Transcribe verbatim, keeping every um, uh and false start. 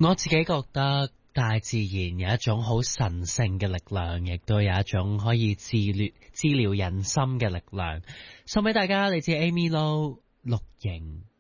我自己覺得大自然有一種好神聖嘅力量，亦都有一種可以治療治療人心嘅力量。送俾大家嚟自 Amy Lo 綠營。